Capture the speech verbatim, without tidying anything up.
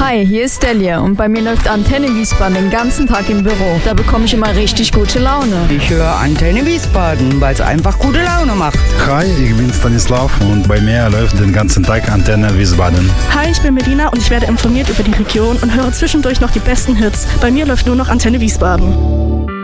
Hi, hier ist Delia und bei mir läuft Antenne Wiesbaden den ganzen Tag im Büro. Da bekomme ich immer richtig gute Laune. Ich höre Antenne Wiesbaden, weil es einfach gute Laune macht. Hi, ich bin Stanislav und bei mir läuft den ganzen Tag Antenne Wiesbaden. Hi, ich bin Medina und ich werde informiert über die Region und höre zwischendurch noch die besten Hits. Bei mir läuft nur noch Antenne Wiesbaden.